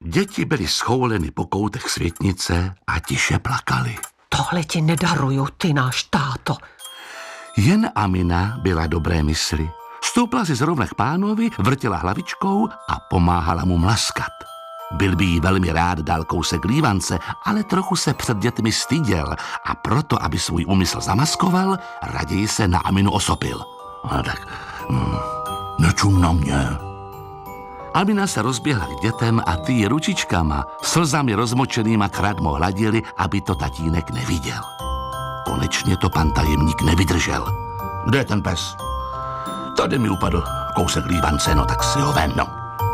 Děti byly schouleny po koutech světnice a tiše plakaly. Tohle ti nedaruju, ty náš táto. Jen Amina byla dobré mysli. Stoupla si zrovna k pánovi, vrtěla hlavičkou a pomáhala mu mlaskat. Byl by jí velmi rád dal kousek lívance, ale trochu se před dětmi styděl a proto, aby svůj úmysl zamaskoval, raději se na Aminu osopil. A tak, nečum na mě. Amina se rozběhla k dětem a ty ručičkama, slzami rozmočenýma kradmo hladili, aby to tatínek neviděl. Konečně to pan tajemník nevydržel. Kde je ten pes? Tady mi upadl kousek lívance, no tak si ho vem, no.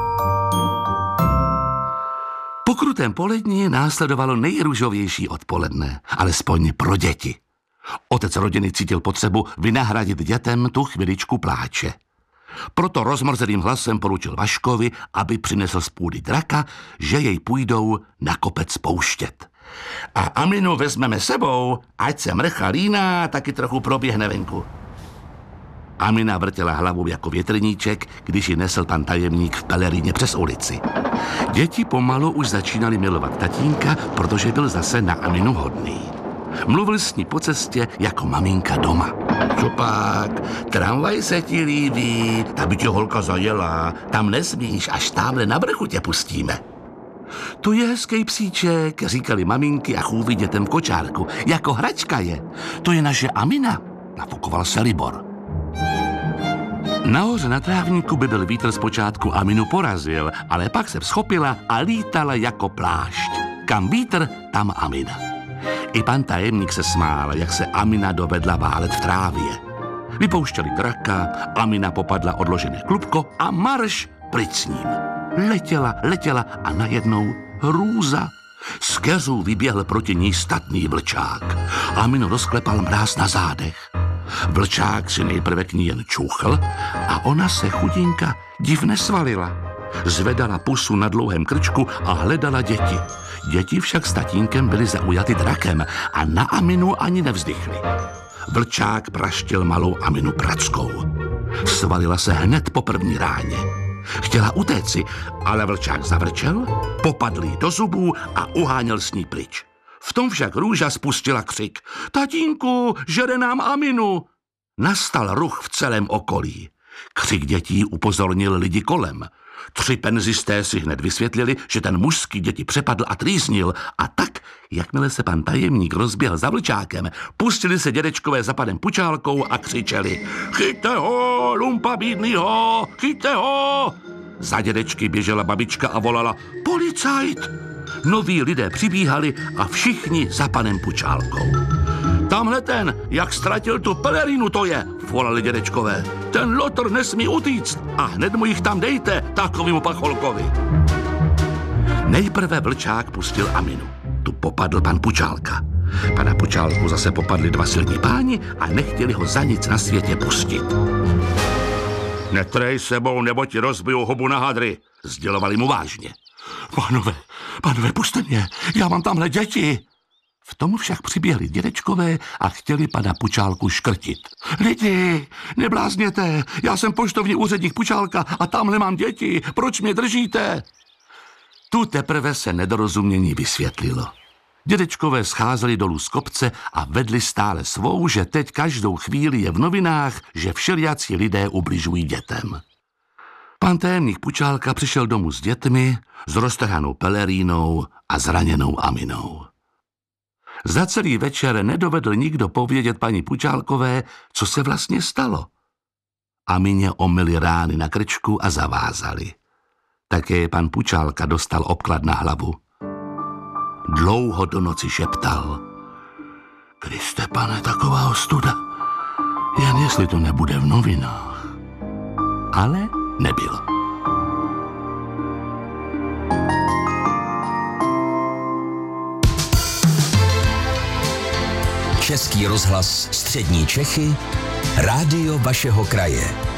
Po krutém poledni následovalo nejrůžovější odpoledne, alespoň pro děti. Otec rodiny cítil potřebu vynahradit dětem tu chviličku pláče. Proto rozmrzelým hlasem poručil Vaškovi, aby přinesl z půdy draka, že jej půjdou na kopec pouštět. A Aminu vezmeme sebou, ať se mrcha líná, taky trochu proběhne venku. Amina vrtěla hlavou jako větrníček, když ji nesl pan tajemník v peleríně přes ulici. Děti pomalu už začínali milovat tatínka, protože byl zase na Aminu hodný. Mluvil s ní po cestě jako maminka doma. Čopak, tramvaj se ti líbí, ta by tě holka zajela, tam nesmíš, až tamhle na vrchu tě pustíme. To je hezký psíček, říkali maminky a chůvy dětem v kočárku, jako hračka je. To je naše Amina, nafukoval se Libor. Nahoře na trávníku by byl vítr zpočátku Aminu porazil, ale pak se vzchopila a lítala jako plášť. Kam vítr, tam Amina. I pan tajemník se smál, jak se Amina dovedla válet v trávě. Vypouštěli draka, Amina popadla odložené klubko a marš pryč s ním. Letěla a najednou hrůza. Z keřů vyběhl proti ní statný vlčák. Aminu rozklepal mráz na zádech. Vlčák si nejprve k ní jen čuchl a ona se chudinka divně svalila. Zvedala pusu na dlouhém krčku a hledala děti. Děti však s tatínkem byly zaujaty drakem a na Aminu ani nevzdychli. Vlčák praštil malou Aminu prackou. Svalila se hned po první ráně. Chtěla utéci, ale vlčák zavrčel, popadl jí do zubů a uháněl s ní pryč. V tom však Růža spustila křik. Tatínku, žere nám Aminu! Nastal ruch v celém okolí. Křik dětí upozornil lidi kolem. 3 penzisté si hned vysvětlili, že ten mužský děti přepadl a trýznil a tak, jakmile se pan tajemník rozběhl za vlčákem, pustili se dědečkové za panem Pučálkou a křičeli Chyťte ho, lumpa bídnýho, chyťte ho! Za dědečky běžela babička a volala Policajt! Noví lidé přibíhali a všichni za panem Pučálkou. Tamhle ten, jak ztratil tu pelerínu, to je, volali dědečkové. Ten lotr nesmí utíct a hned mu jich tam dejte, takovému pacholkovi. Nejprve vlčák pustil Aminu. Tu popadl pan Pučálka. Pana Pučálku zase popadli 2 silní páni a nechtěli ho za nic na světě pustit. Netrej sebou, nebo ti rozbiju hubu na hadry, sdělovali mu vážně. Pánové, puste mě, já mám tamhle děti. V tomu však přiběhli dědečkové a chtěli pana Pučálku škrtit. Lidi, neblázněte, já jsem poštovní úředník Pučálka a tamhle mám děti, proč mě držíte? Tu teprve se nedorozumění vysvětlilo. Dědečkové scházeli dolů z kopce a vedli stále svou, že teď každou chvíli je v novinách, že všelijací lidé ubližují dětem. Pan tajemník Pučálka přišel domů s dětmi, s roztrhanou pelerínou a zraněnou Aminou. Za celý večer nedovedl nikdo povědět paní Pučálkové, co se vlastně stalo. Amině omyli rány na krčku a zavázali. Také pan Pučálka dostal obklad na hlavu. Dlouho do noci šeptal. Kriste, pane, taková ostuda. Jen jestli to nebude v novinách. Ale nebylo. Český rozhlas Střední Čechy, rádio vašeho kraje.